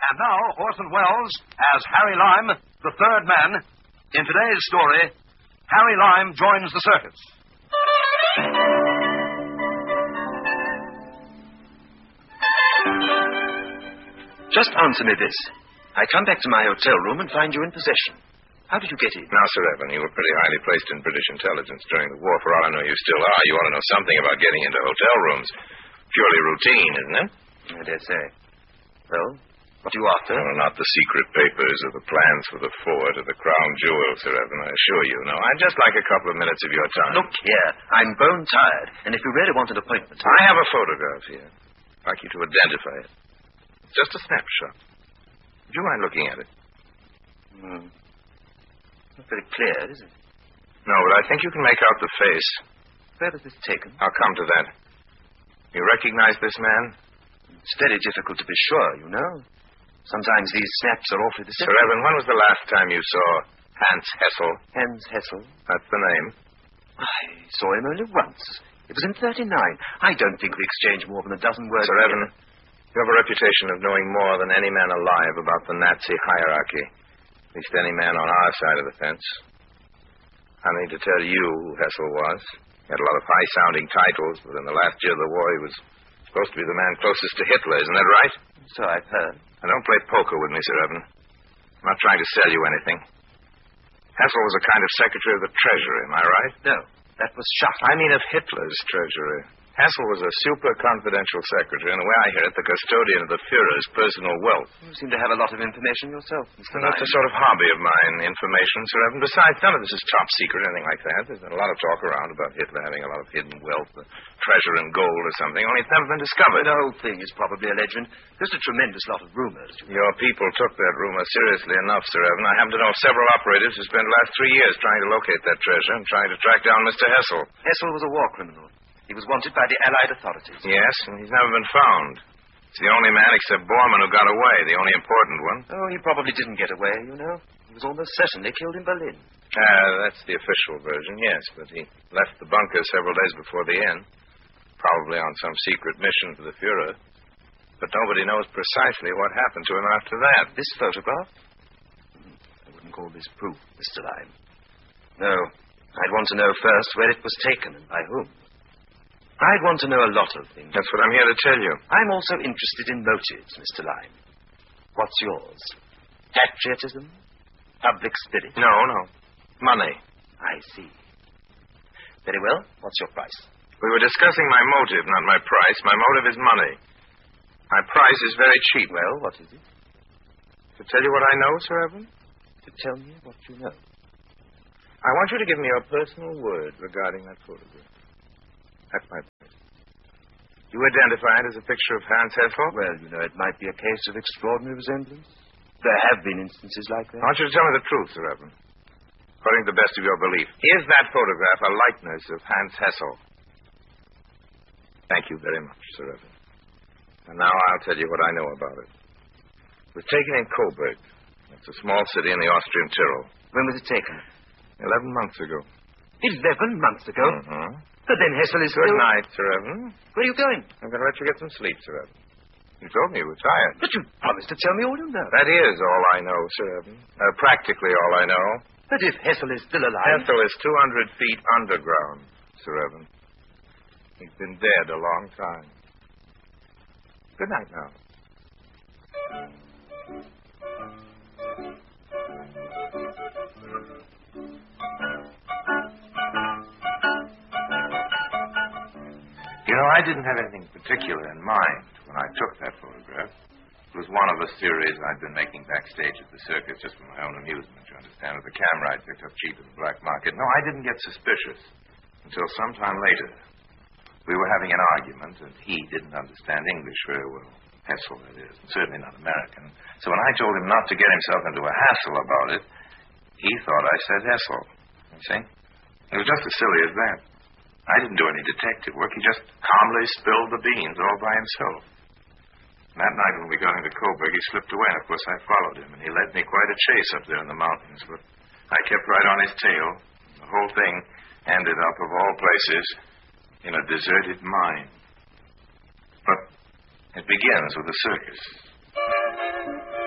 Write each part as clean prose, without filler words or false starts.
And now, Orson Welles as Harry Lime, the third man. In today's story, Harry Lime joins the circus. Just answer me this. I come back to my hotel room and find you in possession. How did you get in? Now, Sir Evan, you were pretty highly placed in British intelligence during the war. For all I know, you still are. You ought to know something about getting into hotel rooms. Purely routine, isn't it? I dare say. Well, what are you after? Well, not the secret papers or the plans for the fort or the crown jewels, Sir Evan, I assure you. No, I'd just like a couple of minutes of your time. Look here, I'm bone tired, and if you really want an appointment... I have a photograph here. I'd like you to identify it. Just a snapshot. Would you mind looking at it? Not very clear, is it? No, but I think you can make out the face. Where was this taken? I'll come to that. You recognize this man? It's very difficult to be sure, you know. Sometimes these snaps are awfully deceptive. Sir Evan, when was the last time you saw Hans Hessel? Hans Hessel? That's the name. I saw him only once. It was in 39. I don't think we exchanged more than a dozen words. Sir Evan, you have a reputation of knowing more than any man alive about the Nazi hierarchy. At least any man on our side of the fence. I need to tell you who Hessel was. He had a lot of high-sounding titles, but in the last year of the war, he was supposed to be the man closest to Hitler. Isn't that right? So I've heard. Now, don't play poker with me, Sir Evan. I'm not trying to sell you anything. Hessel was a kind of secretary of the Treasury, am I right? No, that was Schacht. I mean of Hitler's Treasury. Hessel was a super confidential secretary, and the way I hear it, the custodian of the Führer's personal wealth. You seem to have a lot of information yourself, Mr. Lime. That's a sort of hobby of mine, information, Sir Evan. Besides, none of this is top secret or anything like that. There's been a lot of talk around about Hitler having a lot of hidden wealth, treasure and gold or something, only it's never been discovered. The whole thing is probably a legend. There's a tremendous lot of rumors. Your people took that rumor seriously enough, Sir Evan. I happen to know of several operatives who spent the last 3 years trying to locate that treasure and trying to track down Mr. Hessel. Hessel was a war criminal. He was wanted by the Allied authorities. Yes, and he's never been found. It's the only man except Bormann who got away, the only important one. Oh, he probably didn't get away, you know. He was almost certainly killed in Berlin. That's the official version, yes, but he left the bunker several days before the end, probably on some secret mission for the Führer. But nobody knows precisely what happened to him after that. This photograph? I wouldn't call this proof, Mr. Lime. No, I'd want to know first where it was taken and by whom. I'd want to know a lot of things. That's what I'm here to tell you. I'm also interested in motives, Mr. Lime. What's yours? Patriotism? Public spirit? No. Money. I see. Very well. What's your price? We were discussing my motive, not my price. My motive is money. My price is very cheap. Well, what is it? To tell you what I know, Sir Evan? To tell me what you know. I want you to give me your personal word regarding that photograph. That's my point. You identify it as a picture of Hans Hessel? Well, you know, it might be a case of extraordinary resemblance. There have been instances like that. I want you to tell me the truth, Sir Evan. According to the best of your belief, is that photograph a likeness of Hans Hessel? Thank you very much, Sir Evan. And now I'll tell you what I know about it. It was taken in Coburg. It's a small city in the Austrian Tyrol. When was it taken? 11 months ago. 11 months ago? Mm-hmm. But then Hessel is Good night, Sir Evan. Where are you going? I'm going to let you get some sleep, Sir Evan. You told me you were tired. But you promised to tell me all you know. That is all I know, Sir Evan. Practically all I know. But if Hessel is still alive... Hessel is 200 feet underground, Sir Evan. He's been dead a long time. Good night now. You know, I didn't have anything particular in mind when I took that photograph. It was one of a series I'd been making backstage at the circus just for my own amusement, you understand, with a camera I'd picked up cheap at the black market. No, I didn't get suspicious until sometime later. We were having an argument, and he didn't understand English very well. Hessel, that is, and certainly not American. So when I told him not to get himself into a hassle about it, he thought I said Hessel. You see? It was just as silly as that. I didn't do any detective work. He just calmly spilled the beans all by himself. And that night when we got into Coburg, he slipped away, and of course I followed him, and he led me quite a chase up there in the mountains. But I kept right on his tail. The whole thing ended up, of all places, in a deserted mine. But it begins with a circus.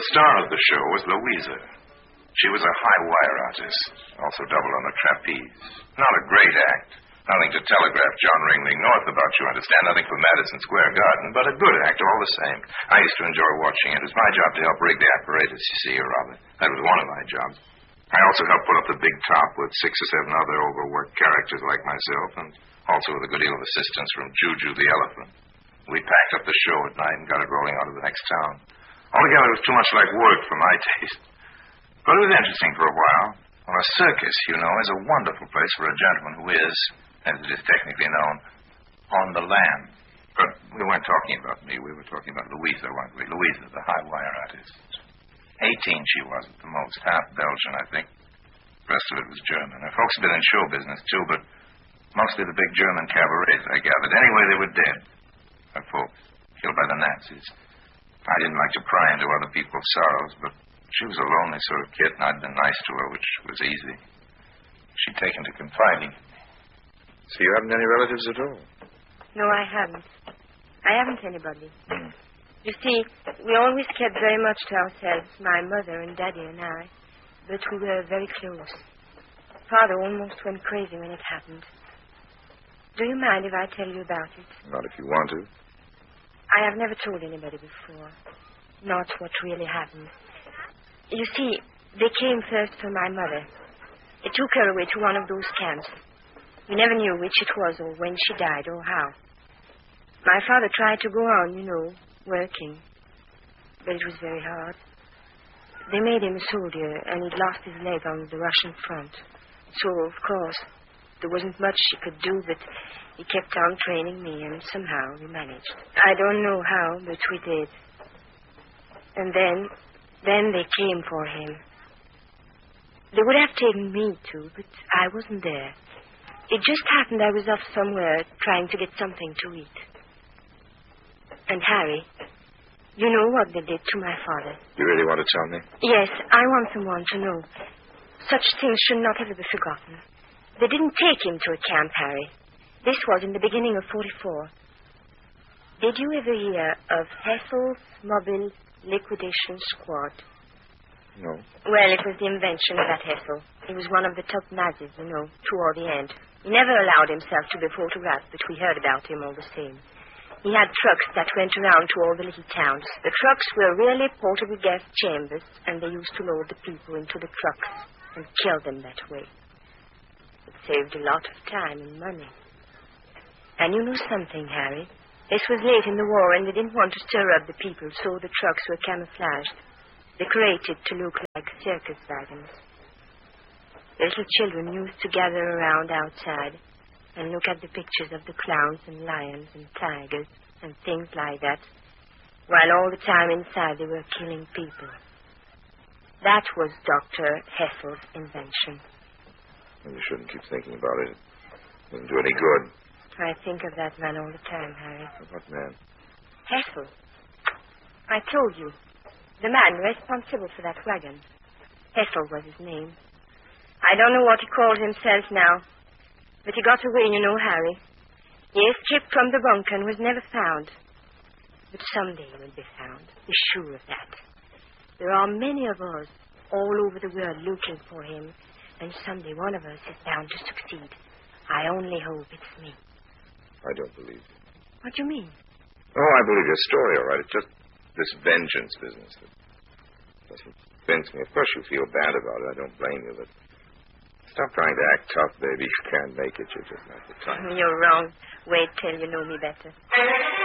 The star of the show was Louisa. She was a high-wire artist, also double on the trapeze. Not a great act. Nothing to telegraph John Ringling North about, you understand. Nothing for Madison Square Garden, but a good act all the same. I used to enjoy watching it. It was my job to help rig the apparatus, you see, or rather, that was one of my jobs. I also helped put up the big top with 6 or 7 other overworked characters like myself, and also with a good deal of assistance from Juju the elephant. We packed up the show at night and got it rolling out of the next town. Altogether, it was too much like work for my taste. But it was interesting for a while. Well, a circus, you know, is a wonderful place for a gentleman who is, as it is technically known, on the lam. But we weren't talking about me. We were talking about Louisa, weren't we? Louisa, the high-wire artist. 18 she was at the most. Half Belgian, I think. The rest of it was German. Her folks had been in show business, too, but mostly the big German cabarets, I gathered. Anyway, they were dead. Her folks, killed by the Nazis. I didn't like to pry into other people's sorrows, but she was a lonely sort of kid, and I'd been nice to her, which was easy. She'd taken to confiding. So you haven't any relatives at all? No, I haven't. I haven't anybody. You see, we always kept very much to ourselves, my mother and Daddy and I. But we were very close. Father almost went crazy when it happened. Do you mind if I tell you about it? Not if you want to. I have never told anybody before. Not what really happened. You see, they came first for my mother. They took her away to one of those camps. We never knew which it was or when she died or how. My father tried to go on, you know, working. But it was very hard. They made him a soldier, and he'd lost his leg on the Russian front. So, of course, there wasn't much she could do, but he kept on training me, and somehow we managed. I don't know how, but we did. And then they came for him. They would have taken me, too, but I wasn't there. It just happened I was off somewhere trying to get something to eat. And Harry, you know what they did to my father. You really want to tell me? Yes, I want someone to know. Such things should not ever be forgotten. They didn't take him to a camp, Harry. This was in the beginning of 44. Did you ever hear of Hessel's Mobile Liquidation Squad? No. Well, it was the invention of that Hessel. He was one of the top Nazis, you know, toward the end. He never allowed himself to be photographed, but we heard about him all the same. He had trucks that went around to all the little towns. The trucks were really portable gas chambers, and they used to load the people into the trucks and kill them that way. It saved a lot of time and money. And you know something, Harry? This was late in the war, and they didn't want to stir up the people, so the trucks were camouflaged, decorated to look like circus wagons. The little children used to gather around outside and look at the pictures of the clowns and lions and tigers and things like that, while all the time inside they were killing people. That was Dr. Hessel's invention. Well, you shouldn't keep thinking about it. It doesn't do any good. I think of that man all the time, Harry. What man? Hessel. I told you. The man responsible for that wagon. Hessel was his name. I don't know what he called himself now. But he got away, you know, Harry. He escaped from the bunker and was never found. But someday he will be found. Be sure of that. There are many of us all over the world looking for him. And someday one of us is bound to succeed. I only hope it's me. I don't believe you. What do you mean? Oh, I believe your story, all right. It's just this vengeance business that doesn't convince me. Of course you feel bad about it. I don't blame you, but stop trying to act tough, baby. You can't make it. You're just not the type. You're wrong. Wait till you know me better.